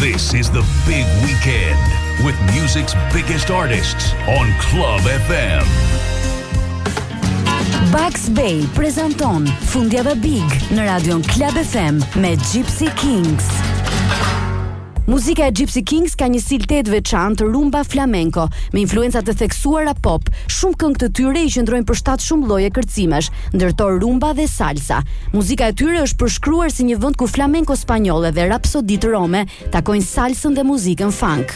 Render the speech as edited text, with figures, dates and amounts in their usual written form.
This is the big weekend with music's biggest artists on Club FM. Bugs Bay prezanton Fundjava Big në radion Club FM me Gypsy Kings. Muzika e Gypsy Kings ka një stil të veçantë rumba flamenco me influenca të theksuara pop. Shumë këngë të tyre i qëndrojnë përshtat shumë lloje kërcimesh, ndërto rumba dhe salsa. Muzika e tyre është përshkruar si një vend ku flamenco spanjolle dhe rapsodit rome takojnë salsën dhe muzikën funk.